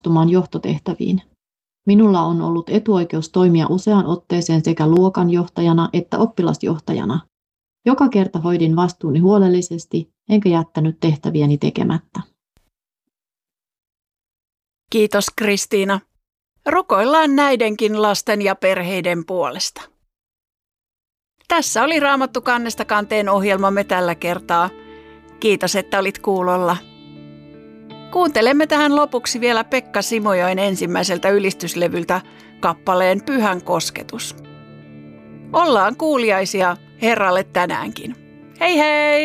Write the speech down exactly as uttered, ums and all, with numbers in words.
astumaan johtotehtäviin. Minulla on ollut etuoikeus toimia useaan otteeseen sekä luokanjohtajana että oppilasjohtajana. Joka kerta hoidin vastuuni huolellisesti, enkä jättänyt tehtäviäni tekemättä. Kiitos Kristiina. Rukoillaan näidenkin lasten ja perheiden puolesta. Tässä oli Raamattu kannesta kanteen ohjelmamme tällä kertaa. Kiitos, että olit kuulolla. Kuuntelemme tähän lopuksi vielä Pekka Simojoen ensimmäiseltä ylistyslevyltä kappaleen Pyhän kosketus. Ollaan kuuliaisia Herralle tänäänkin. Hei hei!